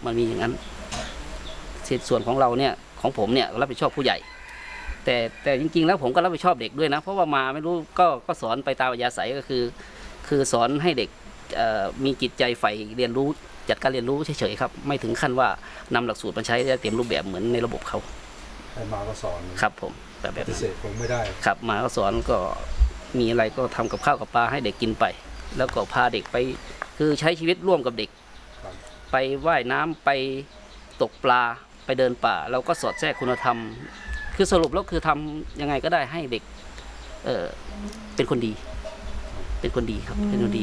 มันมีอย่างนั้นส่วนของเราเนี่ยของผมเนี่ยรับผิดชอบผู้ใหญ่แต่จริงๆแล้วผมก็รับผิดชอบเด็กด้วยนะเพราะว่ามาไม่รู้ก็สอนไปตามอัธยาศัยก็คือสอนให้เด็กมีจิตใจใฝ่เรียนรู้จัดการเรียนรู้เฉยๆครับไม่ถึงขั้นว่านำหลักสูตรมาใช้ได้เต็มรูปแบบเหมือนในระบบเขามาก็สอนครับผมแบบปฏิเสธคงไม่ได้ครับมาก็สอนก็มีอะไรก็ทำกับข้าวกับปลาให้เด็กกินไปแล้วก็พาเด็กไปคือใช้ชีวิตร่วมกับเด็กไปว่ายน้ำไปตกปลาไปเดินป่าเราก็สอดแทรกคุณธรรมคือสรุปแล้วคือทำยังไงก็ได้ให้เด็กเป็นคนดีครับเป็นคนดี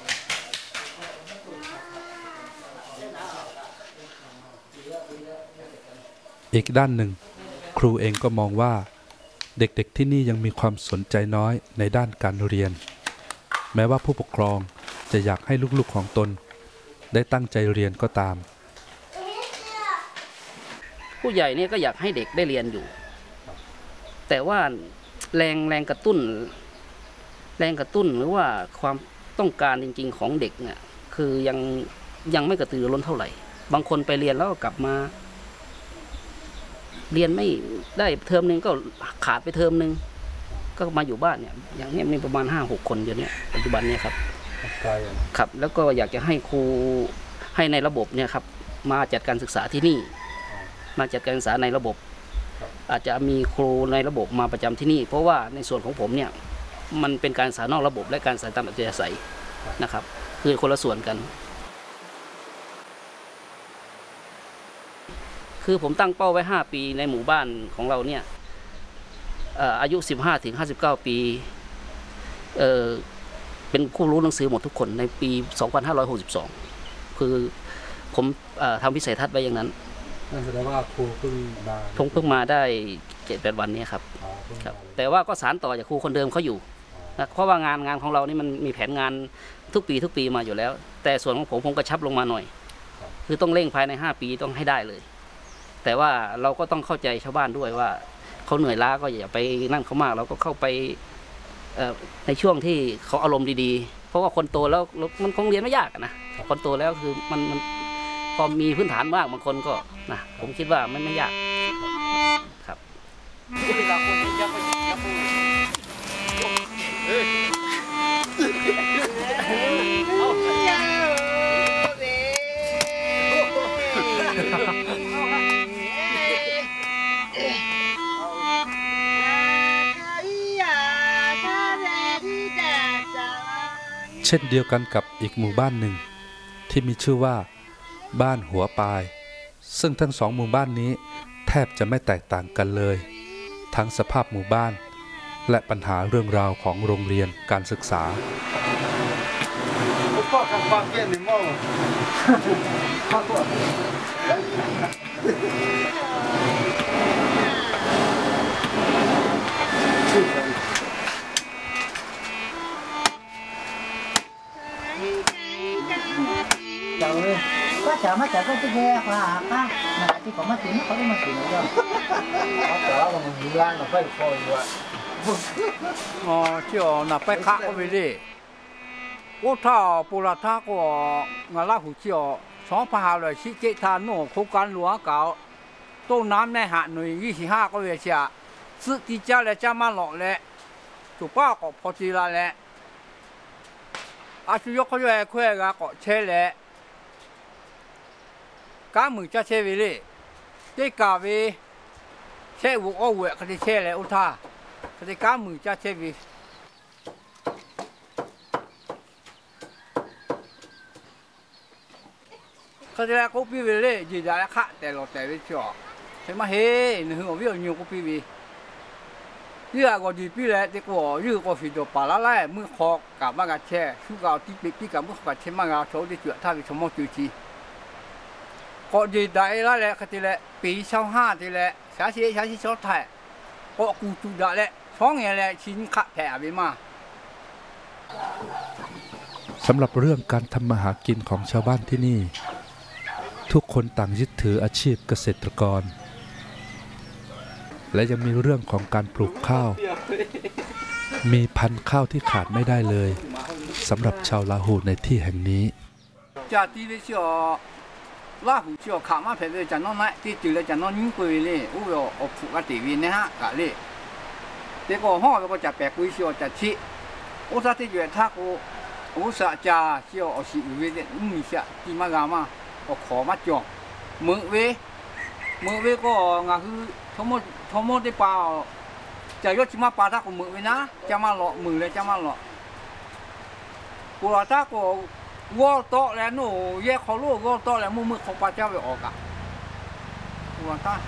อีกด้านหนึ่งครูเองก็มองว่าเด็กๆที่นี่ยังมีความสนใจน้อยในด้านการเรียนแม้ว่าผู้ปกครองจะอยากให้ลูกๆของตนได้ตั้งใจเรียนก็ตามผู้ใหญ่เนี่ยก็อยากให้เด็กได้เรียนอยู่แต่ว่าแรงกระตุ้นหรือว่าความต้องการจริงๆของเด็กเนี่ยคือยังไม่กระตือรือร้นเท่าไหร่บางคนไปเรียนแล้วก็กลับมาเรียนไม่ได้เทอมนึงก็ขาดไปเทอมนึงก็มาอยู่บ้านเนี่ยอย่างนี้มีประมาณ 5-6 คนอยู่เนี่ยปัจจุบันเนี่ยครับครับแล้วก็อยากจะให้ครูให้ในระบบเนี่ยครับมาจัดการศึกษาที่นี่มาจัดการศึกษาในระบบอาจจะมีครูในระบบมาประจำที่นี่เพราะว่าในส่วนของผมเนี่ยมันเป็นการศึกษานอกระบบและการศึกษาตามอัธยาศัยนะครับคือคนละส่วนกันคือผมตั้งเป้าไว้5ปีในหมู่บ้านของเราเนี่ยอายุ 15-59 ปีเป็นผู้รู้หนังสือหมดทุกคนในปี 2562คือผมทำวิสัยทัศน์ไว้อย่างนั้นนั่นแสดงว่าครูเพิ่งมาได้ 7-8 วันนี้ครับแต่ว่าก็สานต่อจากครูคนเดิมเขาอยู่นะเพราะว่างานของเรานี่มันมีแผนงานทุกปีมาอยู่แล้วแต่ส่วนของผมกระชับลงมาหน่อยคือต้องเร่งภายใน5 ปีต้องให้ได้เลยแต่ว่าเราก็ต้องเข้าใจชาวบ้านด้วยว่าเขาเหนื่อยล้าก็อย่าไปนั่นเขามากเราก็เข้าไปในช่วงที่เขาอารมณ์ดีๆเพราะว่าคนโตแล้วมันคงเรียนไม่ยากนะคนโตแล้วคือมันพอมีพื้นฐานมากบางคนก็นะผมคิดว่ามันไม่ยากครับเช่นเดียวกันกับอีกหมู่บ้านหนึ่งที่มีชื่อว่าบ้านหัวปายซึ่งทั้ง2หมู่บ้านนี้แทบจะไม่แตกต่างกันเลยทั้งสภาพหมู่บ้านและปัญหาเรื่องราวของโรงเรียนการศึกษาก็จะมาจากก็จะแย่กว่าค่ะนะที่ผมมาถึงเขาได้มาถึงแล้วแต่ว่ามันมีร้านเราไปคอยด้วย哦，就那白卡个为例，我他不拉他个我拉胡椒，上班下来去接他弄口干乱搞，到南呢下内25个月下，自己家来家嘛落来，就把个跑起来了，啊就1个月块个车来。家门家车为例，这价位车5个月，佢哋車嚟有他，佢哋家門家車為。佢哋咧嗰邊為咧，而家咧客地落地為咗，係咪嘿？你我邊有嗰邊為？呢個我哋邊咧，呢個呢個係做巴拉拉，每學夾乜嘅車，暑假啲啲咁乜嘅車乜嘅，坐啲腳，他哋什麼住址？ก็ดีได้ละแหละก็ทีละปี25ทีละชดไทยก็กูจุดได้ละ2อย่างละชิ้นขะแถบไปมาสำหรับเรื่องการทำมาหากินของชาวบ้านที่นี่ทุกคนต่างยึดถืออาชีพเกษตรกรและยังมีเรื่องของการปลูกข้าวมีพันธุ์ข้าวที่ขาดไม่ได้เลยสำหรับชาวลาหูในที่แห่งนี้จากที่วิชา拉胡叫卡嘛陪着讲到那，这就来讲到女鬼嘞，我要我铺个地面呢哈，个嘞。这个好，我就白鬼笑就吃，我说这月他我说家笑我是有的，下地嘛个嘛，我靠嘛叫，门卫个我是他们的包，就要起码把他个门卫呐，加嘛落门嘞加嘛落，我他个。我到了喏，也好路我到了，我好把家给熬个。我打，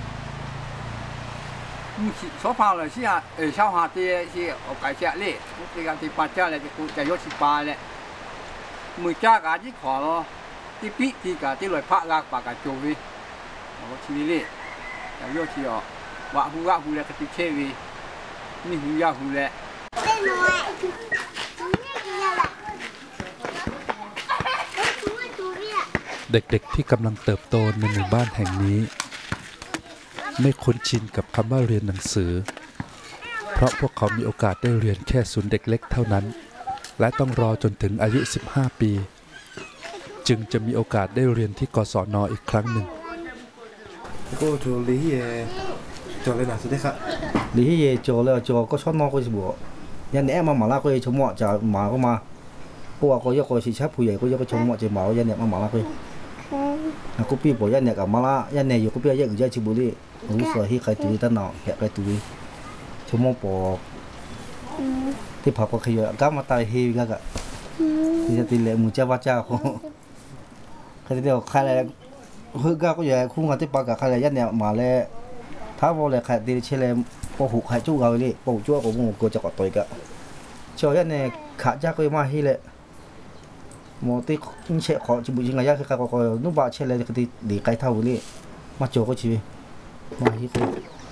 所怕了是啊，小下的是我改下嘞，我这个把家嘞就要去扒嘞，每家家只看咯，啲笔啲个啲来拍个把个做位，我去嘞，就要去哦，挖湖嘞个啲车位，你湖呀湖嘞。 เด็กๆที่กำลังเติบโตในหมู่บ้านแห่งนี้ไม่คุ้นชินกับคำว่าเรียนหนังสือเพราะพวกเขามีโอกาสได้เรียนแค่ศูนย์เด็กเล็กเท่านั้นและต้องรอจนถึงอายุ15 ปีจึงจะมีโอกาสได้เรียนที่กศน.อีกครั้งหนึ่งก็จะเรียนจะเรียนหนังสือได้ครับเรียนจะก็ชอบนอกก็จะบอกยันแอบมาลาก็จะชมว่าจะมาก็มาเพราะว่าก็ยกก็สิชับผู้ใหญ่ก็ยกก็ชมว่าจะมายันแอบมาลาก็กูพี่บอกยันเนี่ยกับมาละยันเนี่ยอยู่กูพี่ยันอยู่ที่บุรีรู้สึกที่ใครตุยตั้งนานใครตุยชั่วโมงปอกที่ผักก็ขยันก้าวมาตายเฮยก็ที่จะตีเลี้ยมือเจ้าว่าเจ้าใครที่เดียวใครอะไรเฮ้ยก็อยู่คู่กันที่ปากกับใครยันเนี่ยมาแล้วถ้าว่าเลยใครตีเชลล์ปอกหูใครจู้เขาเลยปอกจู้ก็มึงก็จะกอดตัวก็เจ้ายันเนี่ยขาจ้าก็มาเฮยเลยมอที่เช็คขอจิบุจิงระยะคือการก็นุ่มบาเช็คเลยก็ที่ดีไกลเท่าเลยมาโจก็ชีวิตมาที่คือ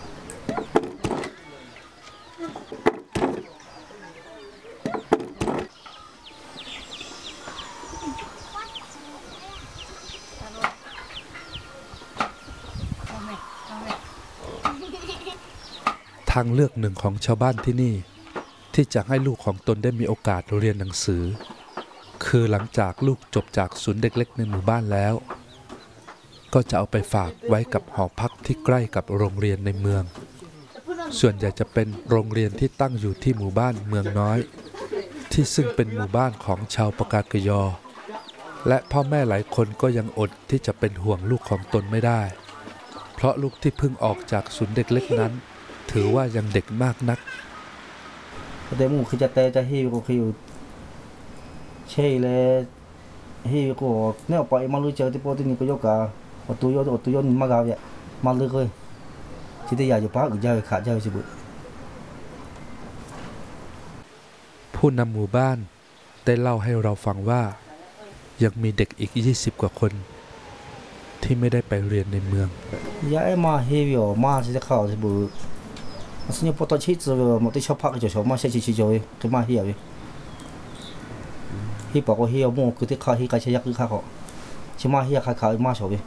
ทางเลือกหนึ่งของชาวบ้านที่นี่ที่จะให้ลูกของตนได้มีโอกาสเรียนหนังสือคือหลังจากลูกจบจากศูนย์เด็กเล็กในหมู่บ้านแล้วก็จะเอาไปฝากไว้กับหอพักที่ใกล้กับโรงเรียนในเมืองส่วนใหญ่จะเป็นโรงเรียนที่ตั้งอยู่ที่หมู่บ้านเมืองน้อยที่ซึ่งเป็นหมู่บ้านของชาวปากากยอและพ่อแม่หลายคนก็ยังอดที่จะเป็นห่วงลูกของตนไม่ได้เพราะลูกที่เพิ่งออกจากศูนย์เด็กเล็กนั้นถือว่ายังเด็กมากนักแต่มึงคือจะเตะจะหิวก็คือใช่เลยหิวก็เนี่ยไปมาลุยเจอที่ปอที่นี่ก็ยกกาตัวโยนมากาวเนี่ยมาเลยเลยที่ได้อยากจะพักจะขาดจะสิบุผู้นำหมู่บ้านได้เล่าให้เราฟังว่ายังมีเด็กอีก20 กว่าคนที่ไม่ได้ไปเรียนในเมืองยายมาหิวมาที่จะเข้าสิบุสิ่งพอตอนชิดจะมาที่ชอบพักจะชอบมาใช้ชิจอยก็มาหิวที่บอกว่าหิวมั่วคือที่ข้าที่ใครใช้ยักษ์คือข้าเขาชิมาหิวข้ามาชอบ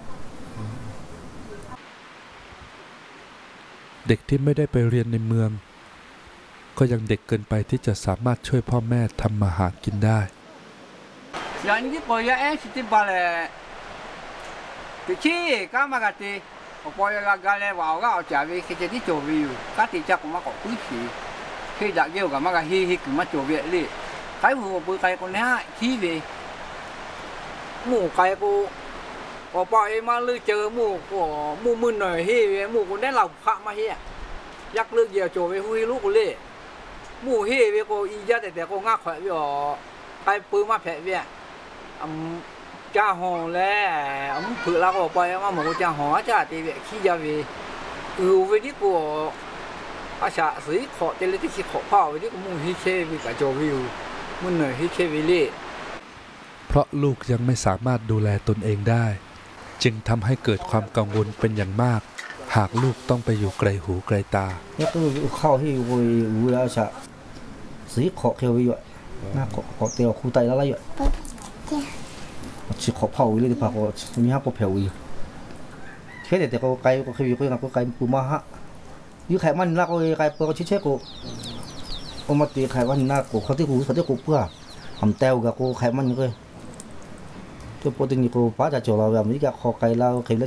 เด็กที่ไม่ได้ไปเรียนในเมืองก็ยังเด็กเกินไปที่จะสามารถช่วยพ่อแม่ทำมาหากินได้อย่างนี้ปอยาเอสติบาเลที่ชี้ก้ามากตีปอยากาเลว่าก็เอาจ่าวิคือจะที่โจวิวก็ที่จักมาก็คุ้นชีคืออยากเกี่ยวกับมากฮีคือมาโจวิเลยใครหัวปืนใครคนนี้ขี้วิหมู่ใครกูปอยมาลือเจอหมู่มึนหน่อยฮีหมู่คนนี้เราพระมาฮียักเลือกเกี่ยวโจวิหุยลูกเลยหมู่ฮีวิกูอีจ้าแต่กูง่าขวัญวิอ๋อใครปืนมาแผลวิจ้าหอแล้วผืนเราก็ไปมาหมูจ้าหอจ้าตีเวขี้ยาวีวิธีกูอาชาสีขอเจริญที่ขี้ขอพ่อวิธีกูมุ่งฮิเควิกับโจวิวมุ่งหน่อยฮิเควิลี่เพราะลูกยังไม่สามารถดูแลตนเองได้จึงทำให้เกิดความกังวลเป็นอย่างมากหากลูกต้องไปอยู่ไกลหูไกลตาเนี่ยก็เข้าที่วิอาชาสีขอเขียวอยู่น่าขอเตียวคู่ไตแล้วอะไรอยู่chỉ khó phao đi phao cóมีห้าก็เผาอยู่แค่แต่ก็ไกลก็เคยก็ยังก็ไกลปูมาฮะยิ่งไขมันนักก็ไกลก็ชิเชก็เอามาตีไขมันนักก็เขาที่กูเพื่อทำเต้ากับกูไขมันก็ตัวปกตินี่กูป้าจะโจเราแบบนี้ก็ขอไกลเราเข็มละ